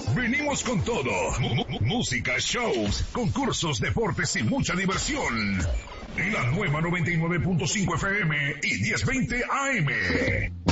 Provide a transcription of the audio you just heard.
Venimos con todo. Música, shows, concursos, deportes y mucha diversión. Y la nueva 99.5 FM y 1020 AM.